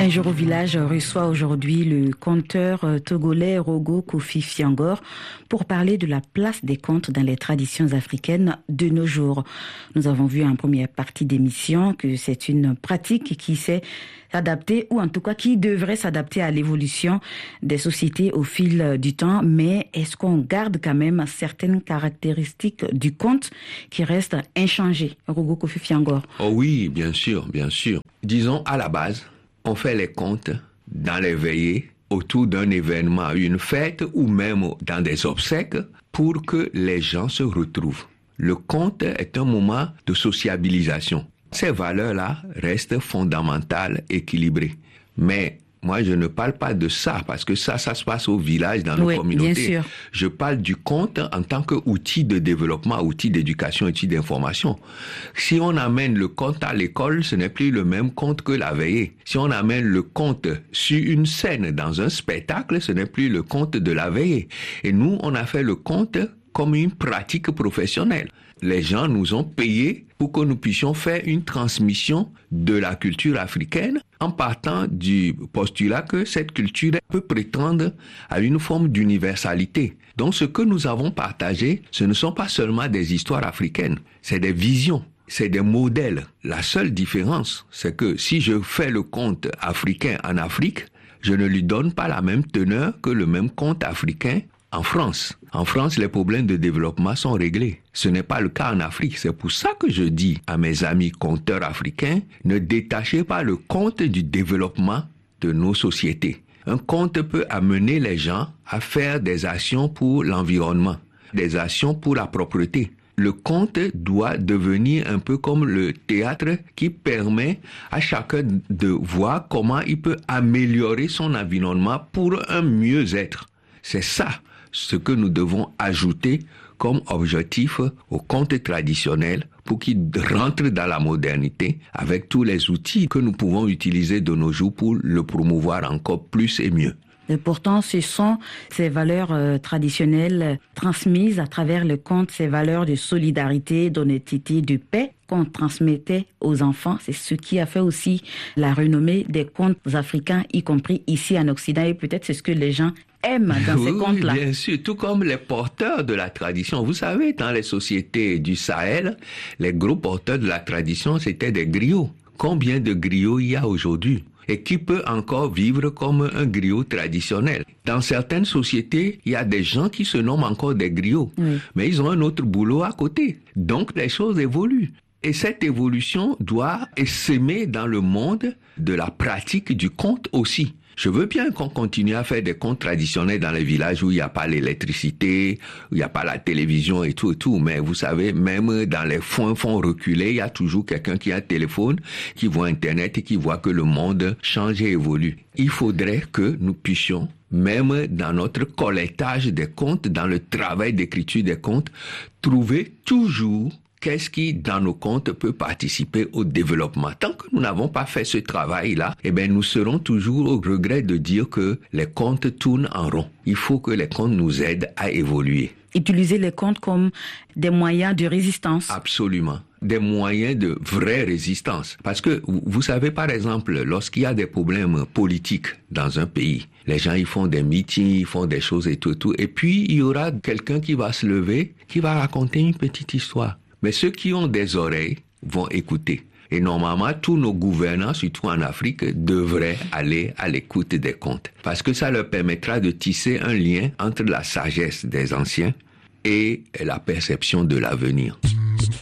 Un jour au village reçoit aujourd'hui le conteur togolais Rogo Kofi Fiangor pour parler de la place des contes dans les traditions africaines de nos jours. Nous avons vu en première partie d'émission que c'est une pratique qui s'est adaptée, ou en tout cas qui devrait s'adapter à l'évolution des sociétés au fil du temps. Mais est-ce qu'on garde quand même certaines caractéristiques du conte qui restent inchangées? Rogo Kofi Fiangor. Oh oui, bien sûr, bien sûr. Disons à la base, on fait les contes dans les veillées, autour d'un événement, une fête ou même dans des obsèques pour que les gens se retrouvent. Le conte est un moment de sociabilisation. Ces valeurs-là restent fondamentales, équilibrées. Mais moi, je ne parle pas de ça, parce que ça se passe au village, dans nos communautés. Bien sûr. Je parle du conte en tant qu'outil de développement, outil d'éducation, outil d'information. Si on amène le conte à l'école, ce n'est plus le même conte que la veillée. Si on amène le conte sur une scène, dans un spectacle, ce n'est plus le conte de la veillée. Et nous, on a fait le conte comme une pratique professionnelle. Les gens nous ont payés pour que nous puissions faire une transmission de la culture africaine en partant du postulat que cette culture peut prétendre à une forme d'universalité. Donc ce que nous avons partagé, ce ne sont pas seulement des histoires africaines, c'est des visions. C'est des modèles. La seule différence, c'est que si je fais le conte africain en Afrique, je ne lui donne pas la même teneur que le même conte africain en France. En France, les problèmes de développement sont réglés. Ce n'est pas le cas en Afrique. C'est pour ça que je dis à mes amis conteurs africains, ne détachez pas le conte du développement de nos sociétés. Un conte peut amener les gens à faire des actions pour l'environnement, des actions pour la propreté. Le conte doit devenir un peu comme le théâtre qui permet à chacun de voir comment il peut améliorer son environnement pour un mieux-être. C'est ça ce que nous devons ajouter comme objectif au conte traditionnel pour qu'il rentre dans la modernité avec tous les outils que nous pouvons utiliser de nos jours pour le promouvoir encore plus et mieux. Et pourtant, ce sont ces valeurs traditionnelles transmises à travers le conte, ces valeurs de solidarité, d'honnêteté, de paix qu'on transmettait aux enfants. C'est ce qui a fait aussi la renommée des contes africains, y compris ici en Occident. Et peut-être c'est ce que les gens aiment dans ces contes-là. Oui, bien sûr, tout comme les porteurs de la tradition. Vous savez, dans les sociétés du Sahel, les gros porteurs de la tradition, c'était des griots. Combien de griots il y a aujourd'hui ? Et qui peut encore vivre comme un griot traditionnel. Dans certaines sociétés, il y a des gens qui se nomment encore des griots, mais ils ont un autre boulot à côté. Donc les choses évoluent. Et cette évolution doit essaimer dans le monde de la pratique du conte aussi. Je veux bien qu'on continue à faire des contes traditionnels dans les villages où il n'y a pas l'électricité, où il n'y a pas la télévision et tout, mais vous savez, même dans les fonds reculés, il y a toujours quelqu'un qui a un téléphone, qui voit Internet et qui voit que le monde change et évolue. Il faudrait que nous puissions, même dans notre collectage des contes, dans le travail d'écriture des contes, trouver toujours qu'est-ce qui, dans nos contes, peut participer au développement. Tant que nous n'avons pas fait ce travail-là, nous serons toujours au regret de dire que les contes tournent en rond. Il faut que les contes nous aident à évoluer. Utiliser les contes comme des moyens de résistance. Absolument. Des moyens de vraie résistance. Parce que, vous savez, par exemple, lorsqu'il y a des problèmes politiques dans un pays, les gens, ils font des meetings, ils font des choses et tout. Et puis, il y aura quelqu'un qui va se lever, qui va raconter une petite histoire. Mais ceux qui ont des oreilles vont écouter. Et normalement, tous nos gouvernants, surtout en Afrique, devraient aller à l'écoute des contes. Parce que ça leur permettra de tisser un lien entre la sagesse des anciens et la perception de l'avenir.